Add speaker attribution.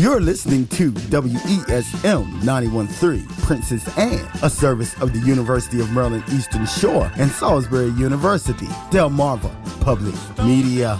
Speaker 1: You're listening to WESM 91.3 Princess Anne, a service of the University of Maryland Eastern Shore and Salisbury University, Delmarva Public Media.